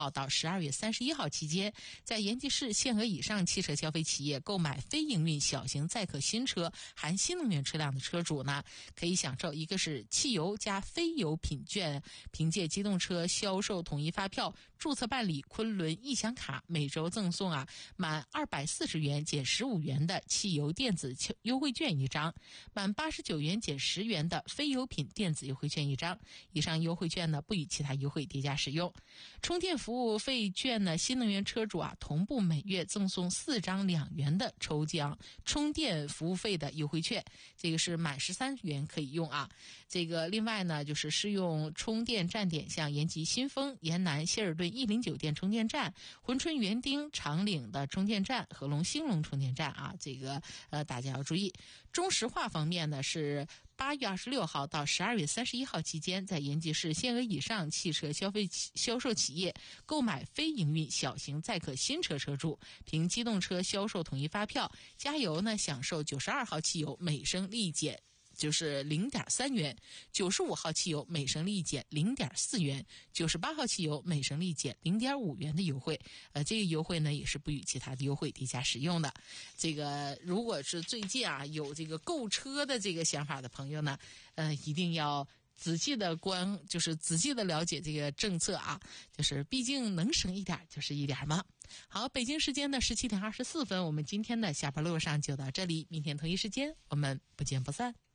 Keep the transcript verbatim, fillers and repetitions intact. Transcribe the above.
号到十二月三十一号期间，在延吉市限额以上汽车消费企业购买非营运小型载客新车含新能源车辆的车主呢，可以享受一个是汽油加非油品券，凭借机动车销售统一发票注册办理昆仑易享卡，每周赠送啊满二百四十元减十五元的汽油电子优惠券一张，满八十九元减十元的非油品电子优惠券一张。以上优惠券呢不与其他优惠叠加使用。充电服务费券呢，新能源车主啊同步每月赠送四张两元的抽奖充电服务费的优惠券，这个是满十三元可以用啊。这个另外呢，就是适用充电站点，像延吉新丰、延南希尔顿逸林酒店充电站、珲春园丁长岭的充电站、合龙兴隆充电站啊，这个呃大家要注意。中石化方面呢是八月二十六号到十二月三十一号期间，在延吉市限额以上汽车消费销售企业购买非营运小型载客新车车主，凭机动车销售统一发票加油呢，享受九十二号汽油每升立减就是零点三元，九十五号汽油每升立减零点四元，九十八号汽油每升立减零点五元的优惠。呃，这个优惠呢也是不与其他的优惠叠加使用的。这个如果是最近啊有这个购车的这个想法的朋友呢，呃，一定要仔细的关，就是仔细的了解这个政策啊，就是毕竟能省一点就是一点嘛。好，北京时间的十七点二十四分，我们今天的下班路上就到这里，明天同一时间我们不见不散。